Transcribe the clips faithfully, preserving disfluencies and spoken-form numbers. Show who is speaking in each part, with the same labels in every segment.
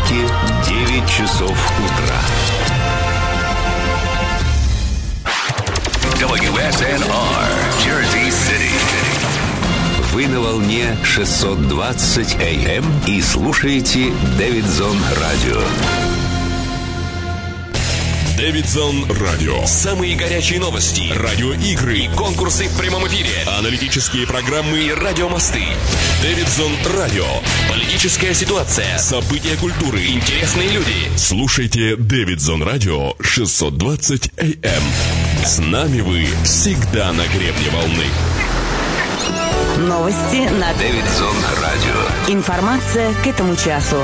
Speaker 1: Нью-Йорке девять часов утра. дабл ю эс эн ар, Jersey City. Вы на волне шестьсот двадцать эй эм и слушаете Дэвидсон Радио.
Speaker 2: Дэвидсон Радио. Самые горячие новости, радиоигры и конкурсы в прямом эфире, аналитические программы и радиомосты. Дэвидсон Радио. Политическая ситуация, события культуры, интересные люди. Слушайте Дэвидсон Радио шестьсот двадцать эй эм. С нами вы всегда на гребне волны.
Speaker 3: Новости на
Speaker 1: Дэвидсон Радио.
Speaker 3: Информация к этому часу.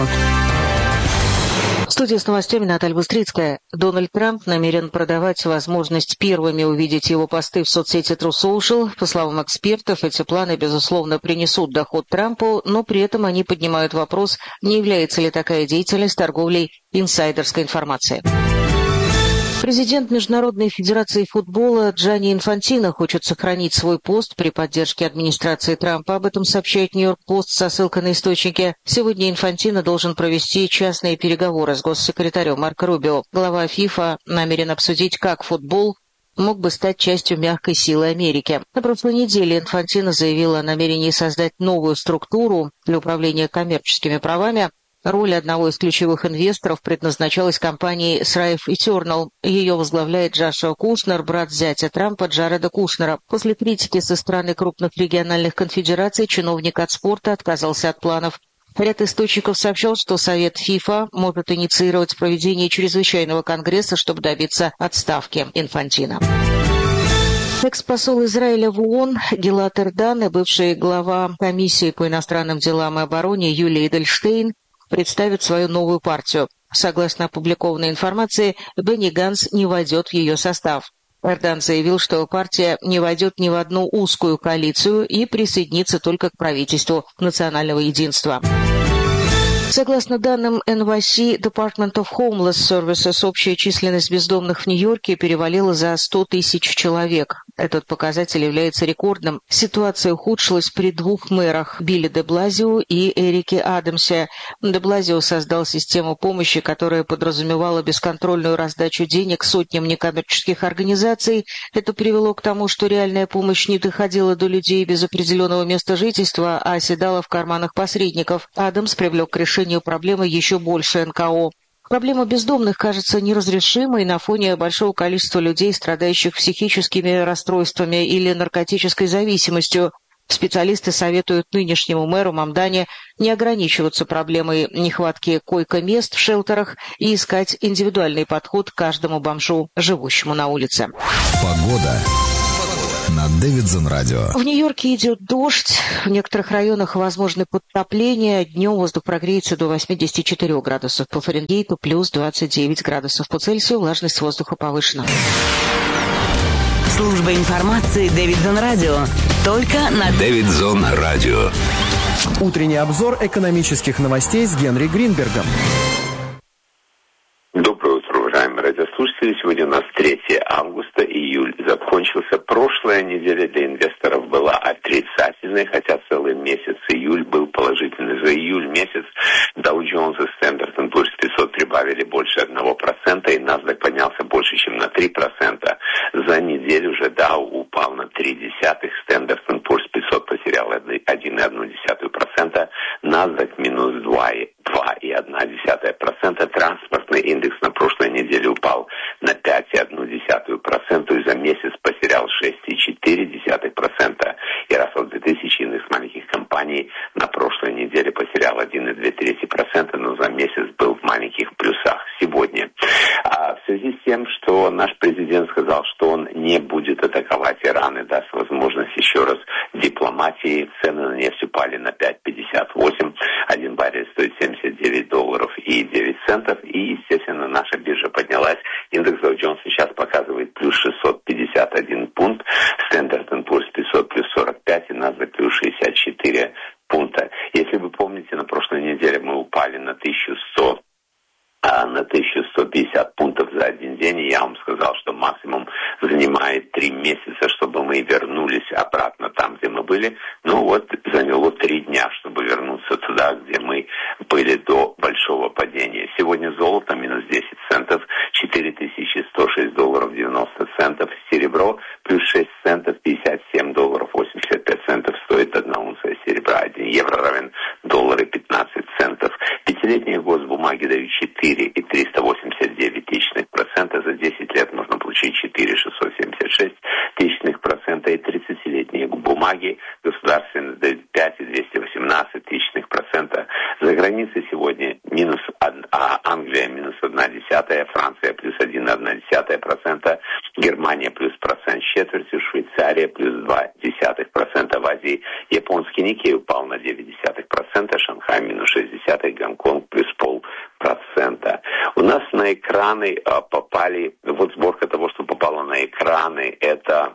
Speaker 4: В студии с новостями Наталья Быстрицкая. Дональд Трамп намерен продавать возможность первыми увидеть его посты в соцсети True Social. По словам экспертов, эти планы, безусловно, принесут доход Трампу, но при этом они поднимают вопрос, не является ли такая деятельность торговлей инсайдерской информацией. Президент Международной федерации футбола Джанни Инфантино хочет сохранить свой пост при поддержке администрации Трампа. Об этом сообщает Нью-Йорк Пост со ссылкой на источники. Сегодня Инфантино должен провести частные переговоры с госсекретарем Марко Рубио. Глава ФИФА намерен обсудить, как футбол мог бы стать частью мягкой силы Америки. На прошлой неделе Инфантино заявил о намерении создать новую структуру для управления коммерческими правами. Роль одного из ключевых инвесторов предназначалась компанией Thrive Eternal. Ее возглавляет Джошуа Кушнер, брат зятя Трампа Джареда Кушнера. После критики со стороны крупных региональных конфедераций чиновник от спорта отказался от планов. Ряд источников сообщал, что Совет ФИФА может инициировать проведение чрезвычайного конгресса, чтобы добиться отставки Инфантино. Экс-посол Израиля в ООН Гилад Эрдан и бывший глава комиссии по иностранным делам и обороне Юлия Эдельштейн представит свою новую партию. Согласно опубликованной информации, Бенни Ганц не войдет в ее состав. Эрдан заявил, что партия не войдет ни в одну узкую коалицию и присоединится только к правительству национального единства. Согласно данным эн вай си Department of Homeless Services, общая численность бездомных в Нью-Йорке перевалила за сто тысяч человек. Этот показатель является рекордным. Ситуация ухудшилась при двух мэрах – Билли де Блазио и Эрике Адамсе. Де Блазио создал систему помощи, которая подразумевала бесконтрольную раздачу денег сотням некоммерческих организаций. Это привело к тому, что реальная помощь не доходила до людей без определенного места жительства, а оседала в карманах посредников. Адамс привлек к решению проблемы еще больше эн ка о. Проблема бездомных кажется неразрешимой на фоне большого количества людей, страдающих психическими расстройствами или наркотической зависимостью. Специалисты советуют нынешнему мэру Мамдани не ограничиваться проблемой нехватки койко-мест в шелтерах и искать индивидуальный подход к каждому бомжу, живущему на улице.
Speaker 5: Погода на Дэвидсон Радио.
Speaker 4: В Нью-Йорке идет дождь, в некоторых районах возможны подтопления. Днем воздух прогреется до восемьдесят четыре градусов по Фаренгейту, плюс двадцать девять градусов по Цельсию, влажность воздуха повышена.
Speaker 3: Служба информации Дэвидсон Радио. Только на
Speaker 1: Дэвидсон Радио.
Speaker 6: Утренний обзор экономических новостей с Генри Гринбергом.
Speaker 7: Доброе утро, уважаемые радиослушатели. Сегодня у нас третьего августа, июль закончился. Прошлая неделя для инвесторов была отрицательной, хотя целый месяц июль был положительный. За июль месяц Dow Jones и Standard энд Poor's пятьсот прибавили больше одного процента, и NASDAQ поднялся больше, чем на три процента. За неделю же Dow упал на три десятых, Standard энд Poor's пятьсот потерял один и одну десятую процента, NASDAQ минус два и одна десятая процента. Транспортный индекс на прошлой неделе упал на пять и одну десятую процента и за месяц потерял шесть и четыре десятых процента. И Russell две тысячи индекс маленьких компаний на прошлой неделе потерял один и две трети процента, но за месяц был в маленьких плюсах сегодня. А в связи с тем, что наш президент сказал, что он не будет атаковать Иран и даст возможность еще раз дипломатии, цены на нефть упали на пять пятьдесят восемь, один баррель стоит семьдесят девять долларов и девять центов, и, естественно, наша биржа поднялась. Индекс Dow Jones сейчас показывает плюс шестьсот пятьдесят один пункт, Standard энд Poor's пятьсот плюс сорок пять и NASDAQ плюс шестьдесят четыре пункта. Если вы помните, на прошлой неделе мы упали на тысячу сто а на тысячу сто пятьдесят пунктов за один день, и я вам сказал, что максимум занимает три месяца, чтобы мы вернулись обратно там, где мы были. Ну вот, заняло три дня, чтобы вернуться туда, где мы были до большого падения. Сегодня золото минус десять центов, четыре тысячи сто шесть долларов девяносто центов. Серебро плюс шесть центов, пятьдесят семь долларов восемьдесят пять центов стоит одна унция серебра. Один евро равен доллары пятнадцать центов. Пятилетние госбумаги дают четыре и триста восемьдесят девять тысячных процента. За десять лет можно получить четыре и шестьсот семьдесят шесть тысячных процента. И тридцатилетние бумаги государственные дают пять и двести восемнадцать тысячных процента. За границей сегодня минус од... а Англия минус одна десятая, Франция плюс один и одна десятая процента, Германия плюс процент с четвертью, Швейцария плюс два десятых процента. В Азии японский Никей упал на девять десятых процента, Шанхай минус шесть десятых, Гонконг плюс пол процента. У нас на экраны а, попали, вот сборка того, что попало на экраны, это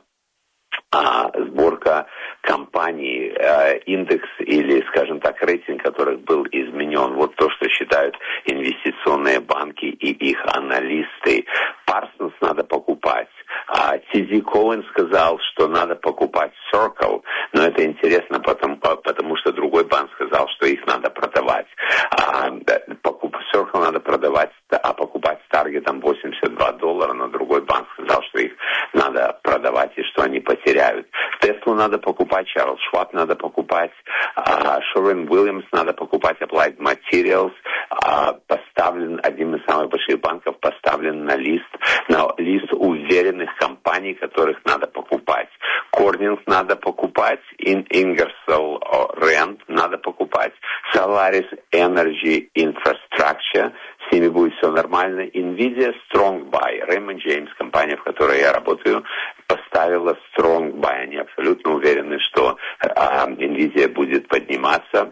Speaker 7: а, сборка компаний, э, индекс или, скажем так, рейтинг которых был изменен. Вот то, что считают инвестиционные банки и их аналисты. Parsons надо покупать. А Ти Ди Коуэн сказал, что надо покупать Circle, но это интересно, потому, потому что другой банк сказал, что их надо продавать. А, покуп, Circle надо продавать, а покупать с таргетом восемьдесят два доллара, но другой банк сказал, что их надо продавать и что они потеряют. Теслу надо покупать, Чарльз Шваб надо покупать, Шервин Уильямс надо покупать, Applied Materials а, поставлен, одним из самых больших банков поставлен на лист, на лист уверенных компаний, которых надо покупать. Corning надо покупать, Ingersoll Rand надо покупать, Solaris Energy Infrastructure, с ними будет все нормально. Nvidia Strong Buy. Raymond James, компания, в которой я работаю, поставила Strong Buy. Они абсолютно уверены, что а, Nvidia будет подниматься.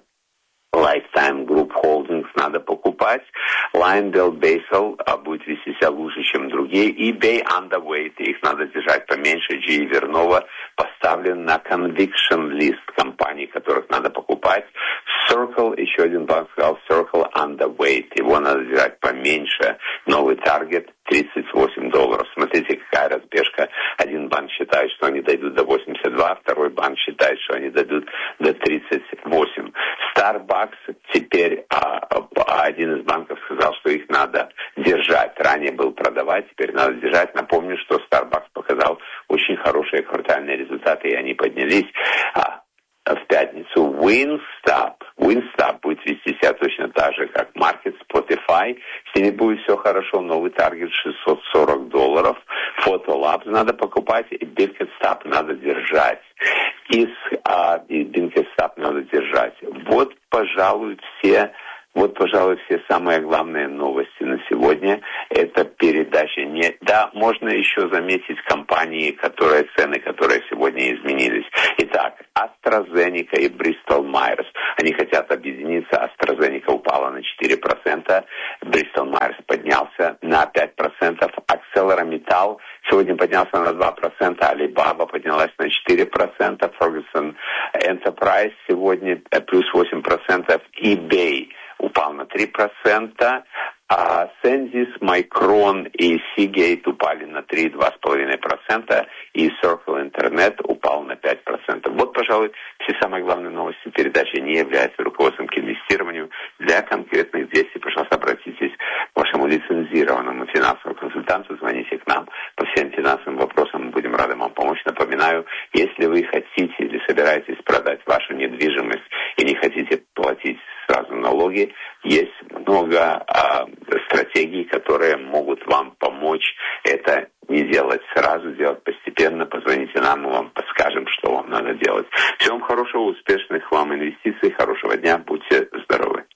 Speaker 7: Lifetime Group Holdings надо покупать. LyondellBasell а, будет вести себя лучше, чем другие. eBay underweight, их надо держать поменьше. джи и Vernova поставлен на conviction list компаний, которых надо покупать. Circle, еще один банк сказал, Circle underweight, его надо держать поменьше. Новый таргет тридцать восемь долларов. Смотрите, какая разбежка. Один банк считает, что они дойдут до восемьдесят два, второй банк считает, что они дойдут до тридцать восемь. Starbucks теперь а, а, один из банков сказал, что их надо держать. Ранее был продавать, теперь надо держать. Напомню, что Starbucks показал очень хорошие квартальные результаты, и они поднялись а, в пятницу. Wingstop. Wingstop будет вести себя точно так же, как Market, Spotify. С ними будет все хорошо. Новый таргет шестьсот сорок долларов. Photolabs надо покупать, и Birkenstock надо держать. И, а, и Birkenstock надо держать. Вот, пожалуй, все... Вот, пожалуй, все самые главные новости на сегодня. Это передача. Не... Да, можно еще заметить компании, которые, цены, которые сегодня изменились. Итак, AstraZeneca и Bristol Myers. Они хотят объединиться. AstraZeneca упала на четыре процента. Bristol Myers поднялся на пять процентов. ArcelorMittal сегодня поднялся на два процента. Alibaba поднялась на четыре процента. Ferguson Enterprise сегодня плюс восемь процентов. eBay упал на три процента, а Сензис, Micron и Seagate упали на три и два с половиной процента, и Circle Internet упал на пять процентов. Вот, пожалуй, все самые главные новости передачи. Не являются руководством к инвестированию. Для конкретных действий, пожалуйста, обратитесь к вашему лицензированному финансовому консультанту, звоните к нам по всем финансовым вопросам, мы будем рады вам помочь. Напоминаю, если вы хотите или собираетесь продать вашу недвижимость и не хотите платить сразу налоги, есть много а, стратегий, которые могут вам помочь это не делать сразу, делать постепенно. Позвоните нам, мы вам подскажем, что вам надо делать. Всего вам хорошего, успешных вам инвестиций, хорошего дня, будьте здоровы.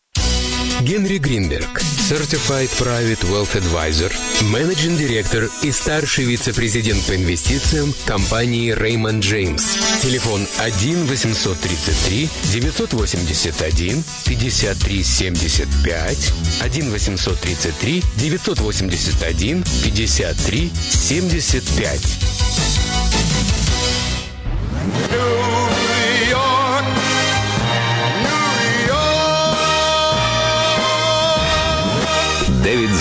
Speaker 8: Генри Гринберг, Certified Private Wealth Advisor, Managing Director и старший вице-президент по инвестициям компании Raymond James. Телефон один восемьсот тридцать три девятьсот восемьдесят один пятьдесят три семьдесят пять, один восемьсот тридцать три девятьсот восемьдесят один пятьдесят три семьдесят пять.
Speaker 1: Дэвид